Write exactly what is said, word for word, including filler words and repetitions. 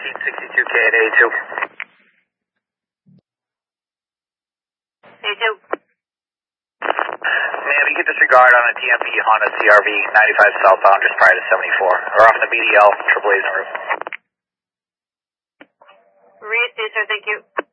seventeen sixty-two K at A two. A two. Ma'am, you can disregard on a T M P Honda C R V ninety-five southbound just prior to seventy-four. Or off the B D L, triple A's en route. Read, sir, thank you.